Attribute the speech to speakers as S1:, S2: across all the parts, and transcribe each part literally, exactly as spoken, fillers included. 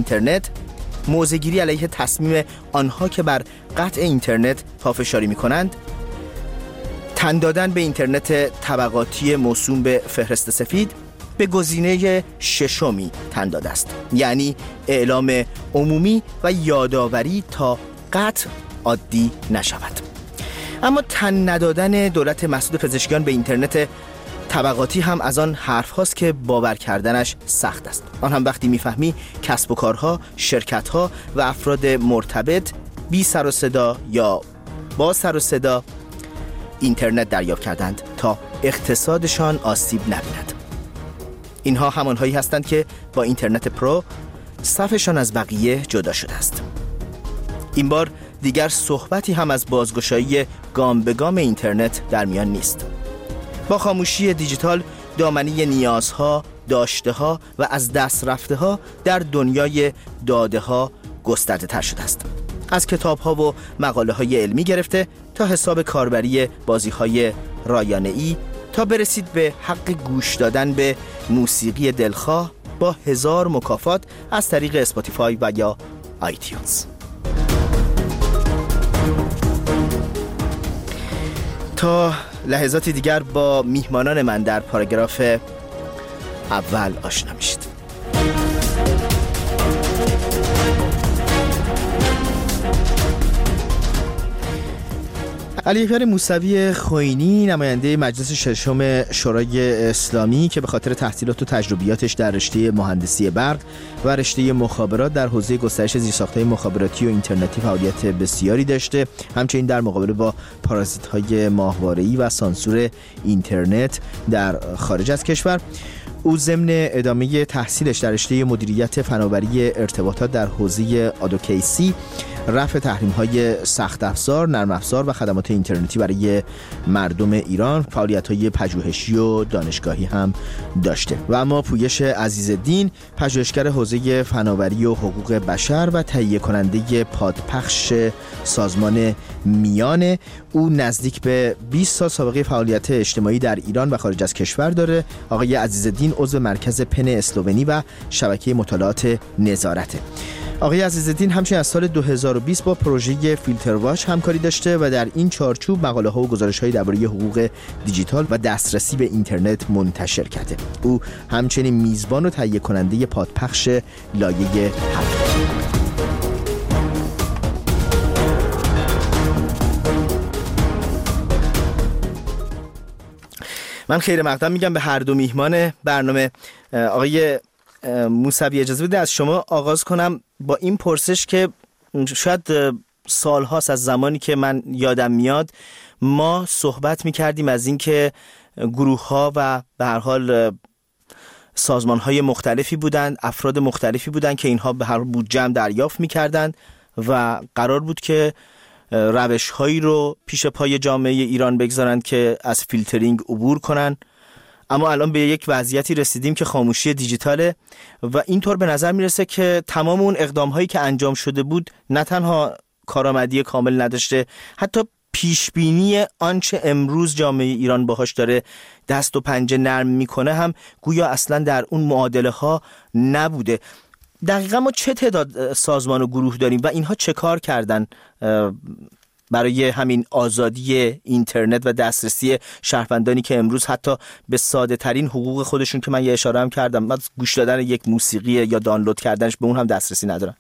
S1: اینترنت، موضع‌گیری علیه تصمیم آنها که بر قطع اینترنت پافشاری می‌کنند، تن دادن به اینترنت طبقاتی موسوم به فهرست سفید، به گزینه ششمی تن داده است، یعنی اعلام عمومی و یادآوری تا قطع عادی نشود. اما تن ندادن دولت مسعود پزشکیان به اینترنت طبقاتی هم از آن حرف هاست که باور کردنش سخت است. آن هم وقتی میفهمی کسب و کارها، شرکتها و افراد مرتبط بی سر و صدا یا با سر و صدا اینترنت دریافت کردند تا اقتصادشان آسیب نبیند. اینها همانهایی هستند که با اینترنت پرو صفشان از بقیه جدا شده است. این بار دیگر صحبتی هم از بازگشایی گام به گام اینترنت در میان نیست. با خاموشی دیجیتال دامنه نیازها، داشته‌ها و از دست رفته‌ها در دنیای داده‌ها گسترده تر شده است. از کتاب‌ها و مقاله‌های علمی گرفته تا حساب کاربری بازی‌های رایانه‌ای تا برسید به حق گوش دادن به موسیقی دلخواه با هزار مکافات از طریق اسپاتیفای و یا آیتیونز. تا لحظاتی دیگر با میهمانان من در پاراگراف اول آشنا میشید. علی اکبر موسوی خوئینی، نماینده مجلس ششم شورای اسلامی که به خاطر تحصیلات و تجربیاتش در رشته مهندسی برق و رشته مخابرات در حوزه گسترش زیرساخت‌های مخابراتی و اینترنتی فعالیت بسیاری داشته، همچنین در مقابله با پارازیت‌های ماهواره‌ای و سانسور اینترنت در خارج از کشور، او ضمن ادامه تحصیلش در رشته مدیریت فناوری ارتباطات در حوزه آدوکیسی، رفع تحریم‌های سخت افزار، نرم افزار و خدمات اینترنتی برای مردم ایران، فعالیت‌های پژوهشی و دانشگاهی هم داشته. و اما پویش عزیزالدین، پژوهشگر حوزه فناوری و حقوق بشر و تهیه کننده پادپخش سازمان میانه، او نزدیک به بیست سال سابقه فعالیت اجتماعی در ایران و خارج از کشور داره. آقای عزیزالدین عضو مرکز پن اسلوونی و شبکه مطالعات نظارته. آقای عزیزالدین همچنین از سال دو هزار و بیست با پروژه فیلتر واچ همکاری داشته و در این چارچوب مقاله ها و گزارش های درباره حقوق دیجیتال و دسترسی به اینترنت منتشر کرده. او همچنین میزبان و تهیه کننده پادپخش لایه هفت. من خیر مقدم میگم به هر دو میهمان برنامه. آقای موسوی، اجازه بده از شما آغاز کنم با این پرسش که شاید سال هاست از زمانی که من یادم میاد ما صحبت میکردیم از این که گروه ها و به هر حال سازمان های مختلفی بودند، افراد مختلفی بودند که اینها به هر بودجه هم دریافت میکردند و قرار بود که روش هایی رو پیش پای جامعه ایران بگذارند که از فیلترینگ عبور کنن. اما الان به یک وضعیتی رسیدیم که خاموشی دیجیتاله و اینطور به نظر میرسه که تمام اون اقدام هایی که انجام شده بود نه تنها کارآمدی کامل نداشته، حتی پیش بینی آنچه امروز جامعه ایران باهاش داره دست و پنجه نرم میکنه هم گویا اصلا در اون معادله ها نبوده. دقیقا ما چه تعداد سازمان و گروه داریم و اینها چه کار کردن برای همین آزادی اینترنت و دسترسی شهروندانی که امروز حتی به ساده ترین حقوق خودشون که من یه اشاره هم کردم، مثلا گوش دادن یک موسیقی یا دانلود کردنش، به اون هم دسترسی ندارن؟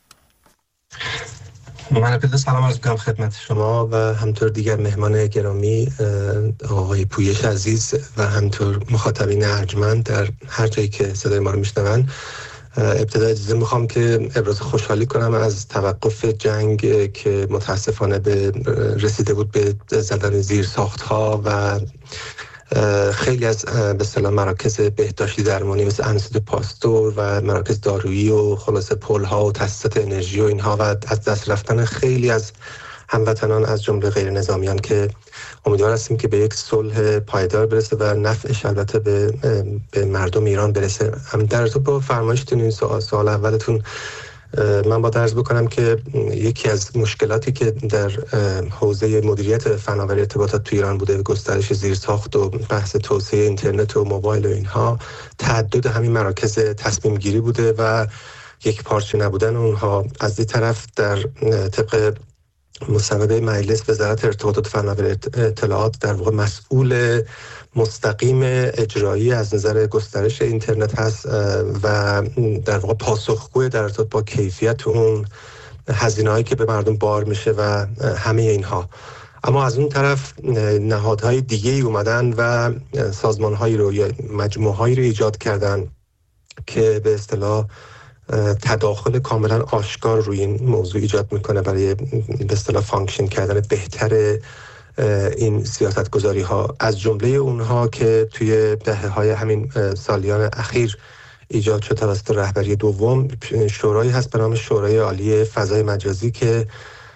S2: من ابتدا سلام عرض می‌کنم خدمت شما و همطور دیگر مهمان گرامی آقای پویش عزیز و همطور مخاطبین ارجمند در هر جایی که صدای ما رو میشنون. ابتدا اجازه میخوام که ابراز خوشحالی کنم از توقف جنگ که متاسفانه به رسیده بود به زدن زیرساخت‌ها و خیلی از به اصطلاح مراکز بهداشتی درمانی مثل انستیتوت پاستور و مراکز دارویی و خلاصه پل‌ها و تاسیسات انرژی و اینها و از دست رفتن خیلی از هموطنان از جمله غیر نظامیان که امیدوار هستیم که به یک صلح پایدار برسه و نفعش البته به به مردم ایران برسه. هم در تو با فرمایشتون این سوال سوال اولتون من با درز بکنم که یکی از مشکلاتی که در حوزه مدیریت فناوری ارتباطات تو ایران بوده، گسترش زیرساخت و بحث توسعه اینترنت و موبایل و اینها، تعدد همین مراکز تصمیم گیری بوده و یک پارچه نبودن اونها، از این طرف در طبق مصوبه مجلس وزارت ارتباطات و فناوری اطلاعات در واقع مسئول مستقیم اجرایی از نظر گسترش اینترنت هست و در واقع پاسخگوی در ارتباط با کیفیت اون هزینه‌هایی که به مردم بار میشه و همه اینها. اما از اون طرف نهادهای دیگه ای اومدن و سازمان‌هایی رو یا مجموعه‌هایی رو ایجاد کردن که به اصطلاح تداخل کاملا آشکار روی این موضوع ایجاد میکنه برای به اصطلاح فانکشن کردن بهتر این سیاستگذاری ها. از جمله اونها که توی دهه‌های همین سالیان اخیر ایجاد شد توسط رهبری دوم، شورایی هست به نام شورای عالی فضای مجازی که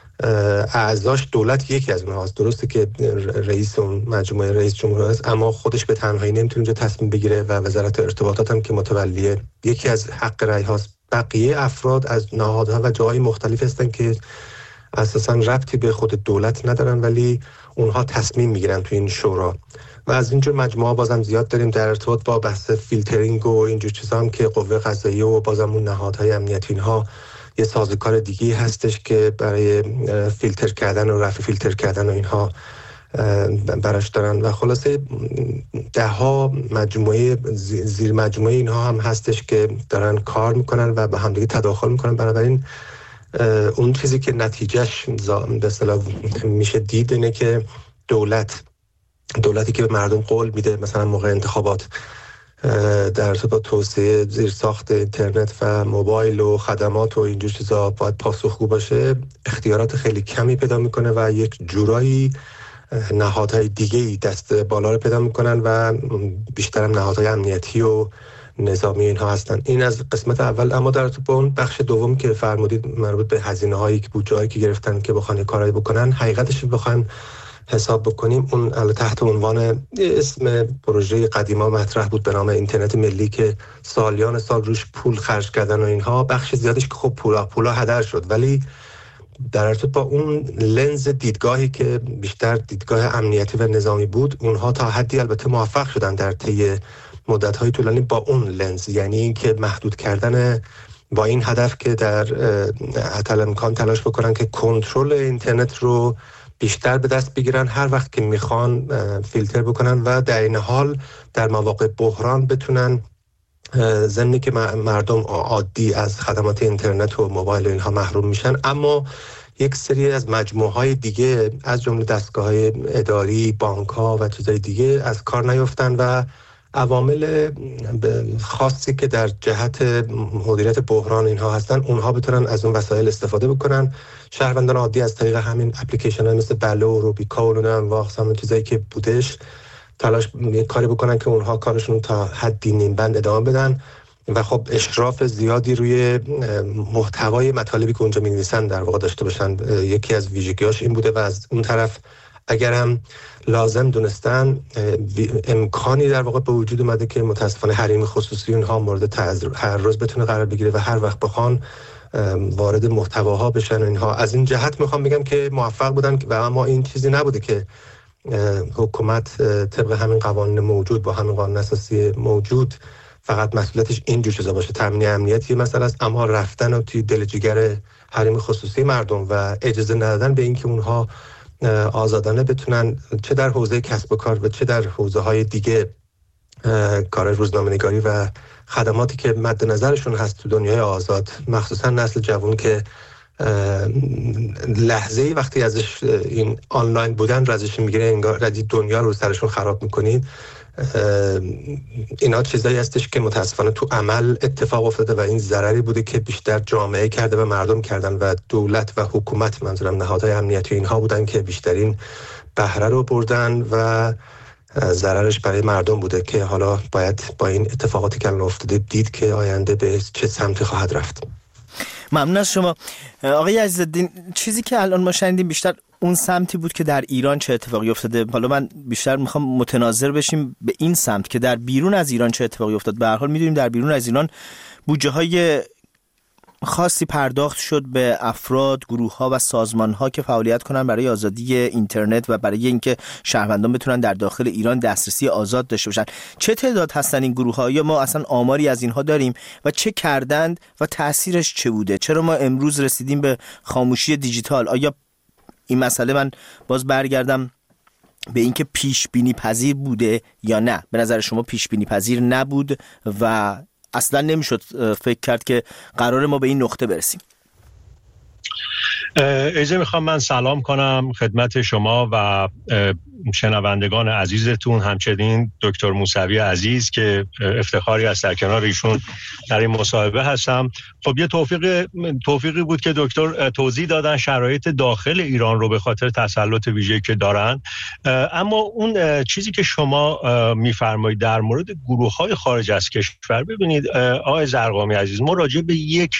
S2: اعضاش دولت یکی از اونها است. درسته که رئیس اون مجموعه رئیس جمهور است، اما خودش به تنهایی نمیتونه اونجا تصمیم بگیره و وزارت ارتباطات هم که متولیه یکی از حق رأی هاست. بقیه افراد از نهادها و جاهای مختلف هستن که اساساً ربطی به خود دولت ندارن ولی اونها تصمیم میگیرن تو این شورا. و از اینجور مجموعه بازم زیاد داریم در ارتباط با بحث فیلترینگ و اینجور چیزا هم که قوه قضاییه و بازم اون نهادهای امنیتی اینها یه سازوکار دیگه هستش که برای فیلتر کردن و رفع فیلتر کردن و اینها براش دارن. و خلاصه ده ها مجموعه زیر مجموعه اینها هم هستش که دارن کار میکنن و به هم دیگه تداخل میکنن. بنابراین اون چیزی که نتیجهش به اصطلاح میشه دید اینه که دولت دولتی که به مردم قول میده مثلا موقع انتخابات در ارتباط با توسعه زیرساخت اینترنت و موبایل و خدمات و اینجور چیزا باید پاسخگو باشه، اختیارات خیلی کمی پیدا میکنه و یک جورایی نهادهای دیگه‌ای دست بالا رو پیدا میکنن و بیشتر هم نهادهای امنیتی و نظامی اینها هستن. این از قسمت اول. اما در تو اون بخش دوم که فرمودید مربوط به هزینه‌هایی که بودجه‌ای که گرفتن که بخوان کارایی بکنن، حقیقتش بخوایم حساب بکنیم اون تحت عنوان اسم پروژه قدیما مطرح بود به نام اینترنت ملی که سالیان سال روش پول خرج کردن و اینها، بخش زیادش که خب پولا پولا هدر شد، ولی در ارتباط با اون لنز دیدگاهی که بیشتر دیدگاه امنیتی و نظامی بود، اونها تا حدی البته موفق شدن در طی مدت‌های طولانی با اون لنز، یعنی اینکه محدود کردن با این هدف که در حتی امکان تلاش بکنن که کنترل اینترنت رو بیشتر به دست بگیرن، هر وقت که میخوان فیلتر بکنن و در این حال در مواقع بحران بتونن ضمنی که مردم عادی از خدمات اینترنت و موبایل و اینها محروم میشن، اما یک سری از مجموعهای دیگه از جمله دستگاه‌های اداری، بانک‌ها و چیزهای دیگه از کار نیفتن و عوامل خاصی که در جهت مدیریت بحران اینها هستن اونها بتونن از اون وسایل استفاده بکنن. شهروندان عادی از طریق همین اپلیکیشن‌ها مثل بلو و روبیکا و نمی‌دونم چیزایی که بودش تلاش یک کاری بکنن که اونها کارشون تا حدی نیم بند ادامه بدن و خب اشراف زیادی روی محتوای مطالبی که اونجا می‌نویسن در واقع داشته باشن. یکی از ویژگی‌هاش این بوده و از اون طرف اگر هم لازم دونستن امکانی در واقع به وجود اومده که متاسفانه حریم خصوصی اونها مورد تعرض بتونه قرار بگیره و هر وقت بخوان وارد محتواها بشن اینها. از این جهت میخوام بگم که موفق بودن و اما این چیزی نبوده که حکومت طبق همین قوانین موجود با همین قانون اساسی موجود فقط مسئولیتش اینجور چیزا باشه. تامین امنیتی مسئله است، اما رفتن و توی دل جگر حریم خصوصی مردم و اجازه ندادن به اینکه اونها آزادانه بتونن چه در حوزه کسب و کار و چه در حوزه های دیگه کار روزنامه‌نگاری و خدماتی که مد نظرشون هست تو دنیای آزاد، مخصوصا نسل جوان که لحظه‌ای وقتی ازش این آنلاین بودن رو ازش میگیره انگار ردی دنیا رو سرشون خراب میکنید. اینا چیزایی هستش که متاسفانه تو عمل اتفاق افتاده و این ضرری بوده که بیشتر جامعه کرده و مردم کردن و دولت و حکومت، منظورم نهادهای امنیتی اینها بودن که بیشترین بهره رو بردن و ضررش برای مردم بوده که حالا باید با این اتفاقاتی که الان افتاده دید که آینده به چه سمتی خواهد رفت.
S1: ممنون از شما آقای عزیزالدین. چیزی که الان ما شنیدیم بیشتر اون سمتی بود که در ایران چه اتفاقی افتاده. حالا من بیشتر میخوام متناظر بشیم به این سمت که در بیرون از ایران چه اتفاقی افتاد. به هر حال میدونیم در بیرون از ایران بودجه های خاصی پرداخت شد به افراد، گروه‌ها و سازمان‌ها که فعالیت کنن برای آزادی اینترنت و برای اینکه شهروندان بتونن در داخل ایران دسترسی آزاد داشته باشن. چه تعداد هستن این گروه‌ها؟ یا ما اصلا آماری از اینها داریم و چه کردند و تأثیرش چه بوده؟ چرا ما امروز رسیدیم به خاموشی دیجیتال؟ آیا این مسئله، من باز برگردم به اینکه پیش بینی پذیر بوده یا نه؟ به نظر شما پیش بینی پذیر نبود و اصلا نمیشد فکر کرد که قرار ما به این نقطه برسیم؟
S3: اجازه میخوام من سلام کنم خدمت شما و شنوندگان عزیزتون، همچنین دکتر موسوی عزیز که افتخاری است در کنار ایشون در این مصاحبه هستم. خب یه توفیق توفیقی بود که دکتر توضیح دادن شرایط داخل ایران رو به خاطر تسلط ویژه‌ای که دارن، اما اون چیزی که شما میفرمایید در مورد گروه‌های خارج از کشور، ببینید آقای زرقامی عزیز، ما راجع به یک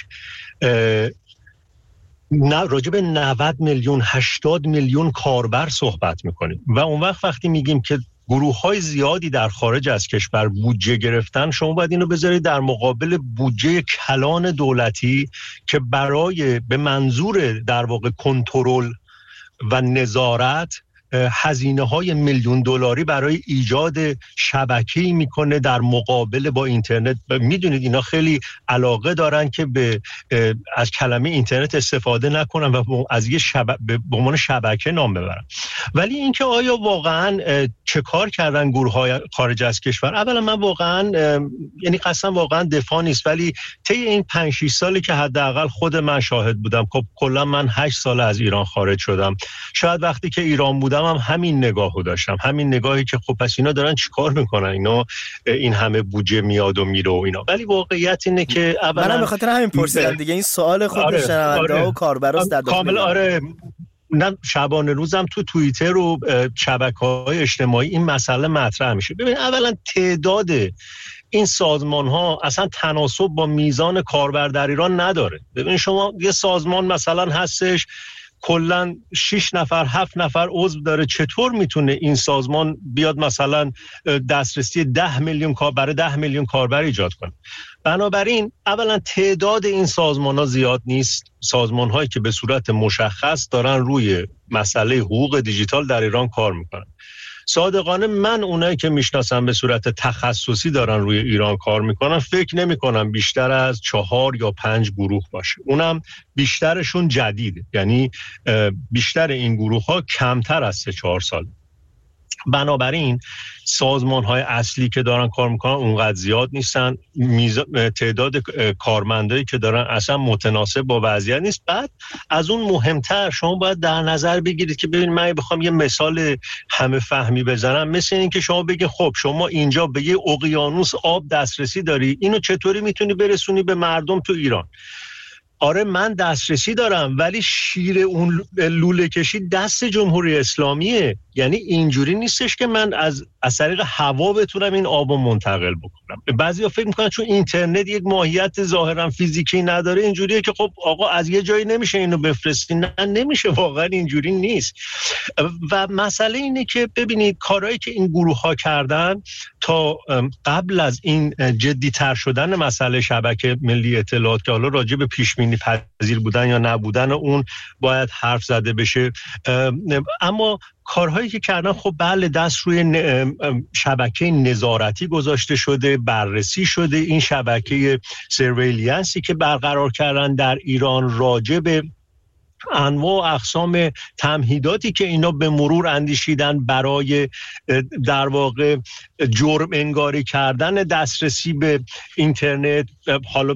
S3: نه راجع به نود میلیون هشتاد میلیون کاربر صحبت میکنیم و اون وقت وقتی میگیم که گروه‌های زیادی در خارج از کشور بودجه گرفتن، شما باید اینو بذارید در مقابل بودجه کلان دولتی که برای به منظور در واقع کنترل و نظارت هزینه های میلیون دلاری برای ایجاد شبکه‌ای میکنه در مقابل با اینترنت. میدونید اینا خیلی علاقه دارن که به از کلمه اینترنت استفاده نکنن و از یه شب... به عنوان شبکه نام ببرن. ولی اینکه آیا واقعا چه کار کردن گروه‌های خارج از کشور؟ اولا من واقعا یعنی قسم واقعا دفاع نیست، ولی طی این پنج شش سالی که حداقل خود من شاهد بودم، خب کلا من هشت سال از ایران خارج شدم، شاید وقتی که ایران بودم هم همین نگاهو داشتم، همین نگاهی که خب پس اینا دارن چیکار میکنن، اینا این همه بودجه میاد و میره و اینا. ولی واقعیت اینه که اولا
S1: منم به خاطر همین پرسیدم دیگه، این سوال خود آره، شنونده ها آره، و کاربراست در
S3: کامل آره. نه شبانه روزم تو توییتر و شبکه‌های اجتماعی این مسئله مطرح میشه. ببین اولا تعداد این سازمان ها اصلا تناسب با میزان کاربر در ایران نداره. ببین شما یه سازمان مثلا هستش کلن شش نفر هفت نفر عضو داره، چطور میتونه این سازمان بیاد مثلا دسترسی ده میلیون کار برای ده میلیون کاربر ایجاد کنه؟ بنابراین اولا تعداد این سازمان ها زیاد نیست، سازمان هایی که به صورت مشخص دارن روی مسئله حقوق دیجیتال در ایران کار میکنن. صادقانه من اونایی که میشناسم به صورت تخصصی دارن روی ایران کار میکنن، فکر نمی کنم بیشتر از چهار یا پنج گروه باشه، اونم بیشترشون جدیده، یعنی بیشتر این گروه ها کمتر از سه چهار سال. بنابراین سازمان های اصلی که دارن کار میکنن اونقدر زیاد نیستن، تعداد کارمندایی که دارن اصلا متناسب با وضعیت نیست. بعد از اون مهمتر شما باید در نظر بگیرید که ببین من بخوام یه مثال همه فهمی بزنم، مثل این که شما بگید خب شما اینجا به یه اقیانوس آب دسترسی داری، اینو چطوری میتونی برسونی به مردم تو ایران؟ آره من دسترسی دارم، ولی شیر اون لوله کشی دست جمهوری اسلامیه. یعنی اینجوری نیستش که من از از طریق هوا بتونم این آبو منتقل بکنم. بعضیا فکر میکنن چون اینترنت یک ماهیت ظاهرا فیزیکی نداره اینجوریه که خب آقا از یه جایی نمیشه اینو بفرستی. نه نمیشه، واقعا اینجوری نیست. و مسئله اینه که ببینید کارهایی که این گروه ها کردن تا قبل از این جدی‌تر شدن مسئله شبکه ملی اطلاعات که حالا راجع به پیش بینی پذیر بودن یا نبودن اون باید حرف زده بشه، اما کارهایی که کردن خب بله دست روی شبکه نظارتی گذاشته شده، بررسی شده. این شبکه سرویلینسی که برقرار کردن در ایران راجع به انواع و اقسام تمهیداتی که اینا به مرور اندیشیدن برای در واقع جرم انگاری کردن دسترسی به اینترنت، حالا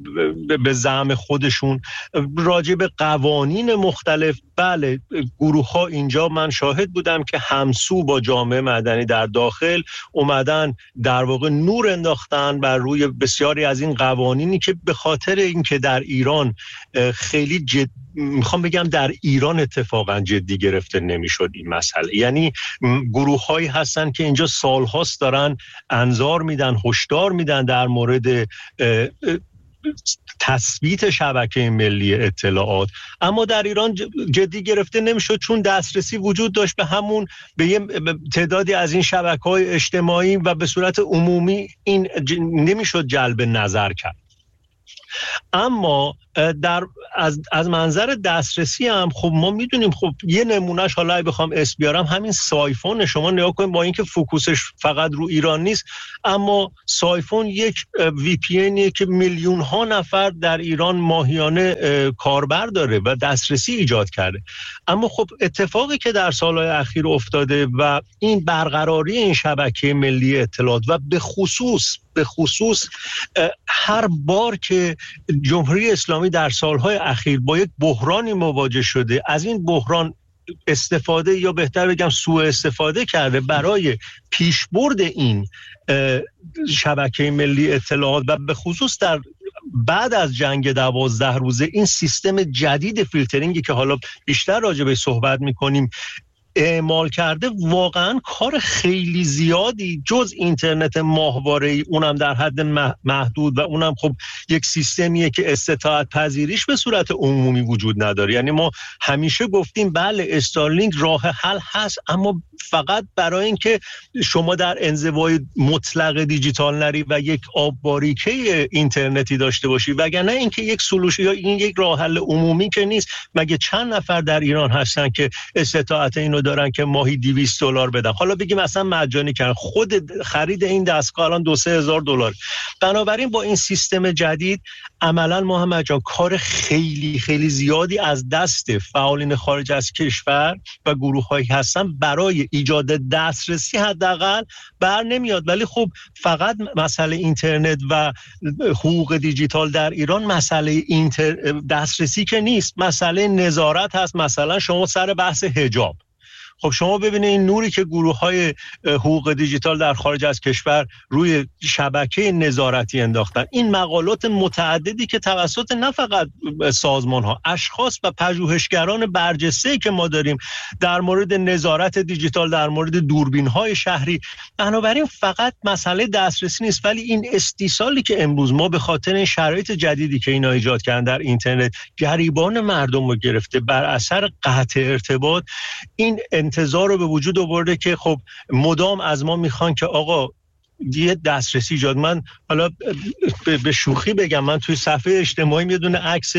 S3: به زعم خودشون راجع به قوانین مختلف. بله گروه ها اینجا من شاهد بودم که همسو با جامعه مدنی در داخل اومدن در واقع نور انداختن بر روی بسیاری از این قوانینی که به خاطر اینکه در ایران خیلی جد میخوام بگم در ایران اتفاقا جدی گرفته نمیشد این مسئله. یعنی گروه هایی هستن که اینجا سالهاست دارن انذار میدن، هشدار میدن در مورد تثبیت شبکه ملی اطلاعات، اما در ایران جدی گرفته نمیشد چون دسترسی وجود داشت به همون به یه تعدادی از این شبکه‌های اجتماعی و به صورت عمومی این نمیشد جلب نظر کرد. اما در از از منظر دسترسی هم خب ما میدونیم، خب یه نمونهش حالا اگه بخوام اسم بیارم همین سایفون، شما نگاه کنید با اینکه فوکوسش فقط رو ایران نیست، اما سایفون یک وی پی انیه که میلیون ها نفر در ایران ماهیانه کاربر داره و دسترسی ایجاد کرده. اما خب اتفاقی که در سالهای اخیر افتاده و این برقراری این شبکه ملی اطلاعات و به خصوص به خصوص هر بار که جمهوری اسلامی در سالهای اخیر با یک بحرانی مواجه شده، از این بحران استفاده یا بهتر بگم سوء استفاده کرده برای پیشبرد این شبکه ملی اطلاعات و به خصوص در بعد از جنگ دوازده روزه این سیستم جدید فیلترینگی که حالا بیشتر راجع به صحبت می‌کنیم اعمال کرده. واقعا کار خیلی زیادی جز اینترنت ماهواره‌ای، اونم در حد محدود و اونم خب یک سیستمیه که استطاعت پذیریش به صورت عمومی وجود نداره. یعنی ما همیشه گفتیم بله استارلینک راه حل هست، اما فقط برای اینکه شما در انزوای مطلق دیجیتال نری و یک آب باریکه اینترنتی داشته باشی، وگرنه اینکه یک سولوشن یا این یک راه حل عمومی که نیست. مگه چند نفر در ایران هستن که استطاعت اینو دارن که ماهی دویست دلار بدن؟ حالا بگیم اصلا مجانی کردن، خود خرید این دستگاه الان دو سه هزار دلار. بنابراین با این سیستم جدید عملا محمد جان کار خیلی خیلی زیادی از دست فعالین خارج از کشور و گروه‌هایی هستن برای ایجاد دسترسی حداقل بر نمیاد. ولی خب فقط مسئله اینترنت و حقوق دیجیتال در ایران مسئله اینتر دسترسی که نیست، مسئله نظارت هست. مثلا شما سر بحث حجاب، خب شما ببینید این نوری که گروه‌های حقوق دیجیتال در خارج از کشور روی شبکه نظارتی انداختن، این مقالات متعددی که توسط نه فقط سازمان‌ها، اشخاص و پژوهشگران برجسته که ما داریم در مورد نظارت دیجیتال، در مورد دوربین‌های شهری. بنابراین فقط مسئله دسترسی نیست، ولی این استیصالی که امروز ما به خاطر این شرایط جدیدی که اینا ایجاد کردن در اینترنت گریبان مردم رو گرفته بر اثر قطع ارتباط، این انتظار رو به وجود آورده که خب مدام از ما میخوان که آقا یه دسترسی ایجاد. من حالا به شوخی بگم، من توی صفحه اجتماعی یه دونه عکس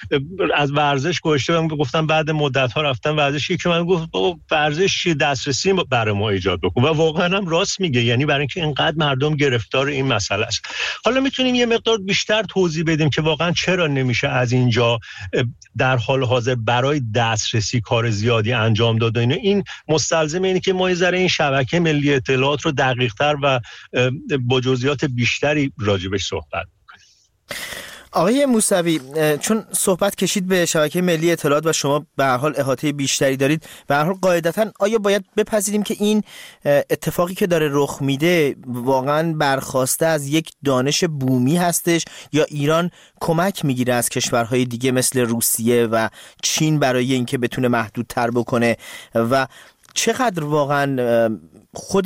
S3: از ورزش گذاشتم، گفتم بعد مدت ها رفتم ورزش، یکی من گفت بابا ورزش دسترسی برای ما ایجاد بکن، و واقعا هم راست میگه. یعنی برای اینکه اینقدر مردم گرفتار این مسئله است. حالا میتونیم یه مقدار بیشتر توضیح بدیم که واقعا چرا نمیشه از اینجا در حال حاضر برای دسترسی کار زیادی انجام داد. و این مستلزم اینه که ما یه ذره این شبکه ملی اطلاعات رو دقیق‌تر و با جزئیات بیشتری راجبش صحبت می‌کنیم.
S1: آقای موسوی، چون صحبت کشید به شبکه ملی اطلاعات و شما به هر حال احاطه بیشتری دارید، به هر حال قاعدتاً آیا باید بپذیریم که این اتفاقی که داره رخ میده واقعاً برخواسته از یک دانش بومی هستش، یا ایران کمک میگیره از کشورهای دیگه مثل روسیه و چین برای اینکه بتونه محدودتر بکنه؟ و چقدر واقعا خود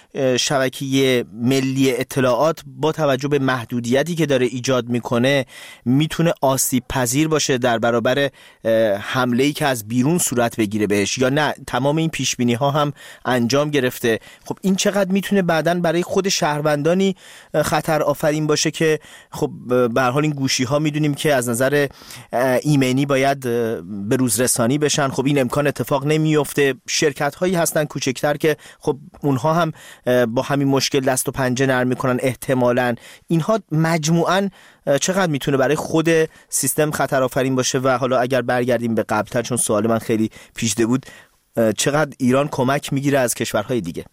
S1: شبکه ملی اطلاعات با توجه به محدودیتی که داره ایجاد میکنه میتونه آسیب پذیر باشه در برابر حمله‌ای که از بیرون صورت بگیره بهش، یا نه تمام این پیش بینی ها هم انجام گرفته؟ خب این چقدر میتونه بعداً برای خود شهروندانی خطر آفرین باشه که خب به هر حال این گوشی ها میدونیم که از نظر ایمنی باید به روز رسانی بشن. خب این امکان اتفاق نمیفته. شرکت هایی هستن کوچکتر که خب اونها هم با همین مشکل دست و پنجه نرم میکنن احتمالاً. اینها مجموعاً چقدر میتونه برای خود سیستم خطر آفرین باشه؟ و حالا اگر برگردیم به قبلتر، چون سوال من خیلی پیچیده بود، چقدر ایران کمک میگیره از کشورهای دیگه؟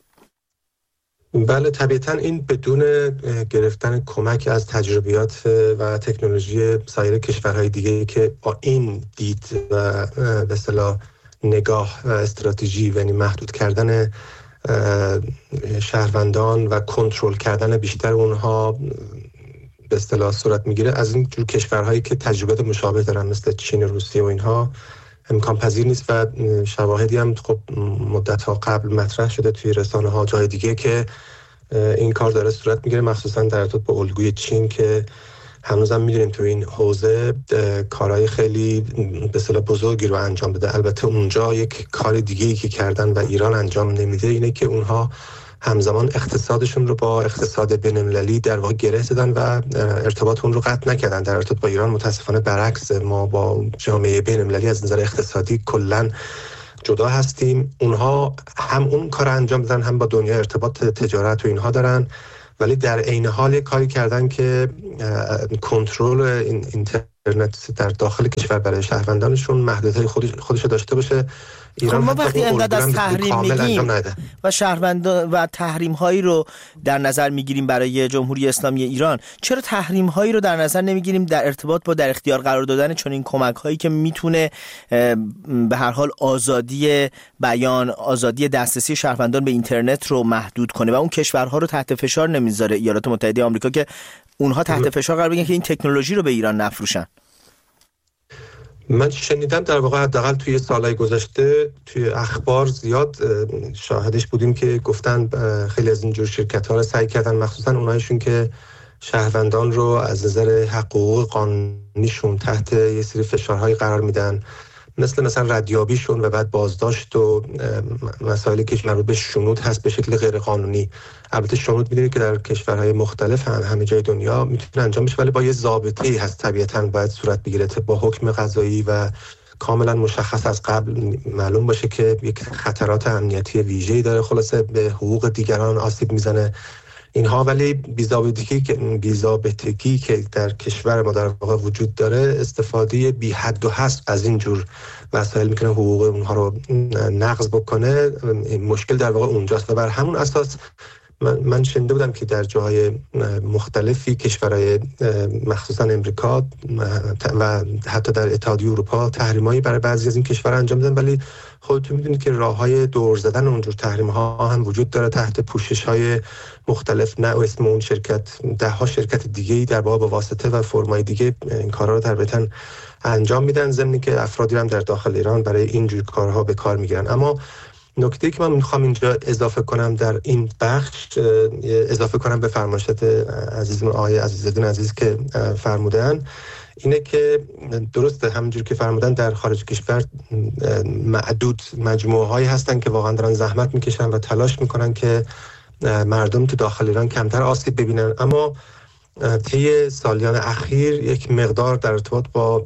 S2: بله طبیعتاً این بدون گرفتن کمک از تجربیات و تکنولوژی سایر کشورهای دیگه که با این دید و به اصطلاح نگاه و استراتژی، یعنی محدود کردن شهروندان و کنترل کردن بیشتر اونها به اصطلاح صورت میگیره، از این جور کشورهایی که تجربیات مشابه دارن مثل چین و روسیه و اینها امکان پذیر نیست. و شواهدی هم خب مدت‌ها قبل مطرح شده توی رسانه‌ها جای دیگه که این کار داره صورت میگیره، مخصوصا در ارتباط با الگوی چین که هنوزم میدونیم تو این حوزه کارهای خیلی به اصطلاح بزرگی رو انجام بده. البته اونجا یک کار دیگه‌ای که کردن و ایران انجام نمیده اینه که اونها همزمان اقتصادشون رو با اقتصاد بین‌المللی در واقع گره زدن و ارتباط اون رو قطع نکردن. در ارتباط با ایران متاسفانه برعکس، ما با جامعه بین‌المللی از نظر اقتصادی کلاً جدا هستیم. اونها هم اون کار انجام دادن، هم با دنیا ارتباط تجارت و اینها دارن، ولی در عین حال کاری کردن که کنترل این اینترنت در داخل کشور برای شهروندانشون محدودیت‌های خودش خودش داشته باشه.
S1: ایران ما وقتی اینقدر از تحریم میگیم و شهروندان و تحریم هایی رو در نظر میگیریم برای جمهوری اسلامی ایران، چرا تحریم هایی رو در نظر نمیگیریم در ارتباط با در اختیار قرار دادن چون این کمک هایی که میتونه به هر حال آزادی بیان، آزادی دسترسی شهروندان به اینترنت رو محدود کنه و اون کشورها رو تحت فشار نمیذاره، ایالات متحده آمریکا، که اونها تحت فشار قرار بگیرن که این تکنولوژی رو به ایران نفروشن؟
S2: من شنیدم در واقع حداقل توی سالهای گذشته توی اخبار زیاد شاهدش بودیم که گفتن خیلی از اینجور شرکت‌ها رو سعی کردن، مخصوصا اونایشون که شهروندان رو از نظر حقوق قانونیشون تحت یه سری فشارهای قرار میدن، مثل مثلا ردیابیشون و بعد بازداشت و مسائلی که مربوط به شنود هست به شکل غیر قانونی. البته شنود می‌دونید که در کشورهای مختلف هم همه جای دنیا میتونه انجام بشه، ولی با یه ضابطه‌ای هست، طبیعتاً باید صورت بگیره با حکم قضایی و کاملا مشخص از قبل معلوم باشه که یک خطرات امنیتی ویژه‌ای داره، خلاصه به حقوق دیگران آسیب میزنه اینها. ولی بی‌ضابطگی که بی‌ضابطگی که در کشور ما در واقع وجود داره، استفاده بی حد و حصر از این جور مسائل میتونه حقوق اونها رو نقض بکنه. مشکل در واقع اونجاست و بر همون اساس من, من شنیده بودم که در جاهای مختلفی کشورهای مخصوصا امریکا و حتی در اتحادیه اروپا تحریمایی برای بعضی از این کشورها انجام دادن، ولی خودتون میدونید که راههای دور زدن اونجور تحریم‌ها هم وجود داره تحت پوشش‌های مختلف. نه اسم اون شرکت، ده ها شرکت دیگه‌ای در واقع با واسطه و فرمای دیگه این کارا رو تربیتاً انجام میدن، ضمن که افرادی هم در داخل ایران برای اینجور کارها به کار میگیرن. اما نکته‌ای که من میخوام اینجا اضافه کنم در این بخش، اضافه کنم به فرمایشات عزیزم آقای عزیزالدین عزیز که فرمودن، اینه که درسته همونجور که فرمودن در خارج کشور معدود مجموعه هایی هستن که واقعا دارن زحمت میکشن و تلاش میکنن که مردم تو داخل ایران کمتر آسیب ببینن، اما طی سالیان اخیر یک مقدار در ارتباط با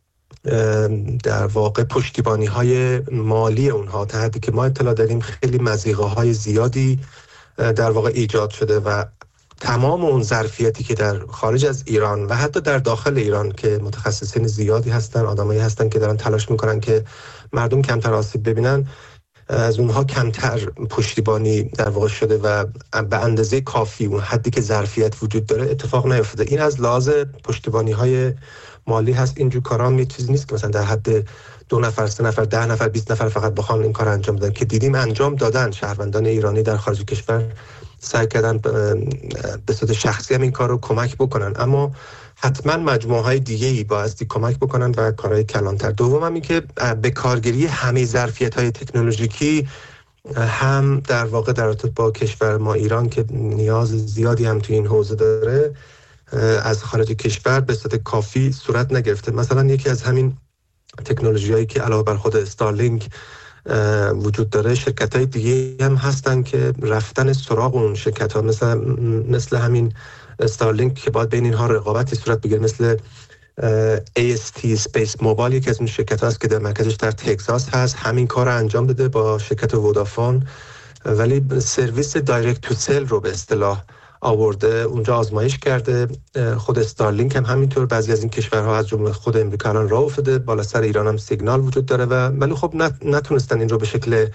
S2: در واقع پشتیبانی های مالی اونها تا حدی که ما اطلاع داریم خیلی مضیقه های زیادی در واقع ایجاد شده و تمام اون ظرفیتی که در خارج از ایران و حتی در داخل ایران که متخصصین زیادی هستن، آدمایی هستن که دارن تلاش میکنن که مردم کمتر آسیب ببینن، از اونها کمتر پشتیبانی در واقع شده و به اندازه کافی اون حدی که ظرفیت وجود داره اتفاق نیفتاده. این از لحاظ پشتیبانی های مالی هست. اینجور کارا هم چیزی نیست که مثلا در حد دو نفر، سه نفر، ده نفر، بیست نفر فقط بخوان این کار انجام بدن، که دیدیم انجام دادن. شهروندان ایرانی در خارج کشور سعی کردن به صورت شخصی هم این کار رو کمک بکنن، اما حتما مجموعه های دیگه ای بایستی کمک بکنن و کارهای کلانتر. دوم هم این که به کارگیری همه ظرفیت های تکنولوژیکی هم در واقع در ارتباط با کشور ما ایران که نیاز زیادی هم توی این حوزه داره از خارج کشور به صورت کافی صورت نگرفته. مثلا یکی از همین تکنولوژی هایی که علاوه بر خود استارلینک وجود داره، شرکت های دیگه هم هستن که رفتن سراغ اون شرکت ها مثل, مثل همین استارلینک که باید بین اینها رقابتی صورت بگیره، مثل ای اس تی Space Mobile یکی از اون شرکت هاست که در مرکزش در تگزاس هست، همین کار رو انجام داده با شرکت ودافون، ولی سرویس دایرکت تو سل رو به اصطلاح آورده اونجا آزمایش کرده. خود استارلینک هم همینطور بعضی از این کشورها از جمله خود امریکا الان راه افتاده، بالا سر ایران هم سیگنال وجود داره و ولی خب نتونستن این رو به شکل